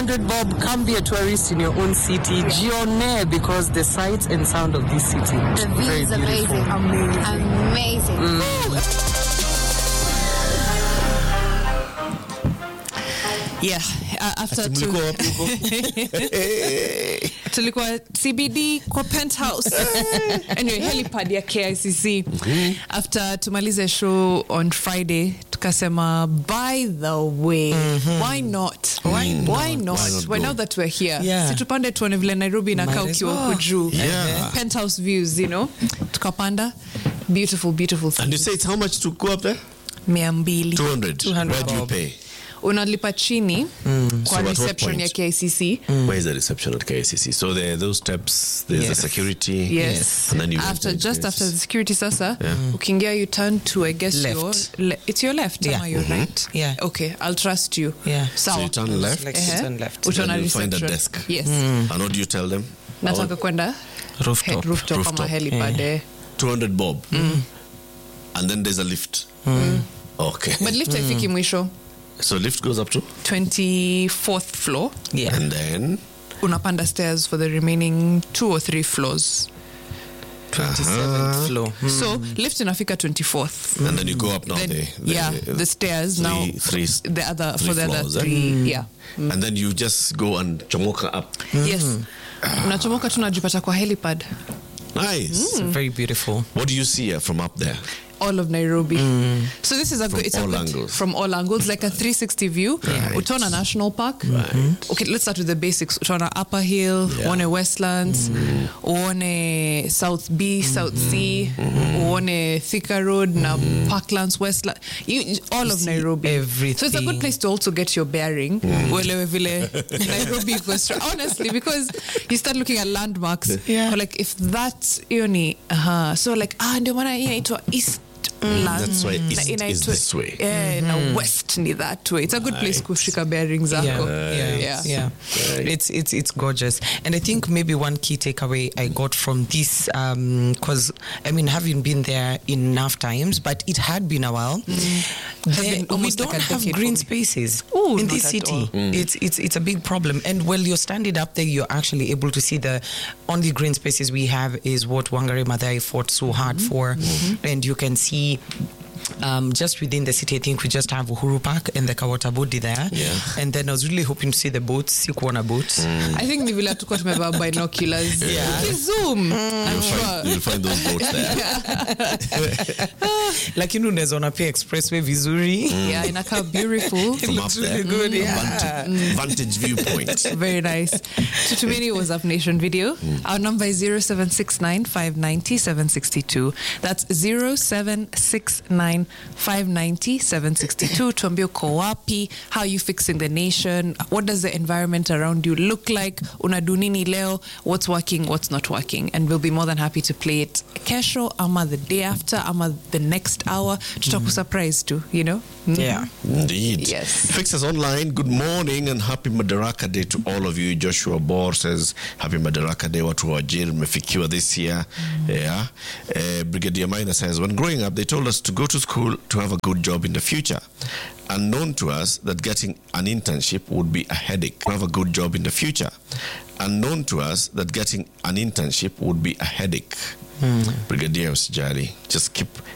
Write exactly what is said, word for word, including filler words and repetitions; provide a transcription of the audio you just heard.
hundred bob. Come be a tourist in your own city. Gione, because the sights and sound of this city. The view is amazing. Amazing. Amazing. Mm. Yeah, uh, after two tulikuwa C B D kwa penthouse. Anyway, helipad ya K I C C. Mm-hmm. After tumalize show on Friday, tukasema by the way, mm-hmm. why not? Why not? Why not? Why not? Why now that we're here? Yeah. Si tupande tuone vile Nairobi inakaa ukiwa huko juu. Yeah. Penthouse views, you know. Tukapanda. Beautiful, beautiful. And you say it's how much to go up there? Mia mbili. two hundred. Where do you pay? Unalipa chini mm. kwa so reception ya K I C C. Mm. Where is the reception at K I C C? So there are those steps, there's yes. the security. Yes. And then you after just after the security sasa, yeah. ukiingia you turn to I guess left. your le- it's your left yeah. or your mm-hmm. right. Yeah. Okay, I'll trust you. Yeah. So, so you turn left. Like uh-huh. you turn left. Then Utona you find a reception. desk. Yes. Mm. And what do you tell them? Nataka kwenda rooftop. He, rooftop, rooftop. Ama helipad. Yeah. two hundred bob. Mm. And then there's a lift. Mm. Okay. But lift haifiki mm. mwisho. So lift goes up to twenty-fourth floor. Yeah. And then unapanda stairs for the remaining two or three floors. twenty-seventh uh-huh. floor. Mm. So lift inafika twenty-fourth. And then you go up now then, the, the yeah, the, the stairs three, now three, the other three for the floors, other three. Eh? Yeah. Mm. And then you just go and chomoka up. Mm. Yes. Unachomoka tunajipata kwa helipad. Nice. Mm. Very beautiful. What do you see uh, from up there? All of Nairobi. Mm. So this is a from good, it's all a good, angles. from all angles, like a three sixty view. Right. Utona National Park. Right. Okay, let's start with the basics. Utona Upper Hill, Yeah. Uone Westlands, mm. Uone South B, South C, mm. Uone Thika Road, mm. now Parklands, Westland. You, all you of Nairobi. Everything. So it's a good place to also get your bearing. Uelewe vile Nairobi iko. Honestly, because you start looking at landmarks. Yeah. Like if that's Ioni, uh-huh. So like, ah, ndio maana inaitwa East. Mm. That's why east na, is this way. Yeah, mm-hmm. na west ni that way. It's a good place right. kushika bearings zako. Yeah, yeah, yeah. yeah. Right. It's it's it's gorgeous. And I think maybe one key takeaway I got from this, because um, I mean, having been there enough times, but it had been a while. Mm. There, we don't like have green spaces Ooh, in this city. Mm. It's it's it's a big problem. And while you're standing up there, you're actually able to see the only green spaces we have is what Wangari Maathai fought so hard mm-hmm. for, mm-hmm. and you can see. Um, just within the city, I think we just have Uhuru Park and the Kawata Bodi there. Yeah. And then I was really hoping to see the boats, Sikuona boats. Mm. I think ni vile tuko tumebeba binoculars. Yeah. Zoom. Mm. I'm you'll sure. Find, you'll find those boats there. Lakini unaweza ona pia expressway vizuri. Mm. Yeah, inakaa beautiful. From up there. Really good, yeah. Vantage, mm. vantage viewpoint. Very nice. Tutumeni was Up Nation video. Mm. Our number is zero seven six nine five nine zero seven six two. That's zero seven six nine five nine zero seven six two. Tuambie uko wapi? How are you fixing the nation? What does the environment around you look like? Unadu nini leo? What's working? What's not working? And we'll be more than happy to play it kesho, ama the day after, ama the next hour. Tutaku surprise too, you know? Mm-hmm. Yeah. Indeed. Yes. Fix Us Online, good morning and happy Madaraka Day to all of you. Joshua Bor says, happy Madaraka Day. Watu wa Jir mefikiwa this year. Mm-hmm. Yeah. Uh, Brigadier Maina says, when growing up, they told us to go to school to have a good job in the future. Unknown to us that getting an internship would be a headache. To have a good job in the future. Unknown to us that getting an internship would be a headache. Mm. Brigadier Usijari, just keep